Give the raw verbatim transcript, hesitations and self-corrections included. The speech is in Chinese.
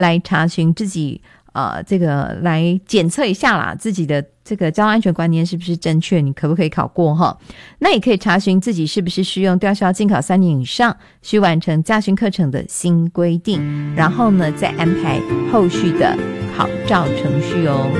来查询自己呃，这个来检测一下啦，自己的这个交通安全观念是不是正确，你可不可以考过哈？那也可以查询自己是不是适用吊销禁考三年以上，需完成驾训课程的新规定，然后呢再安排后续的考照程序哦。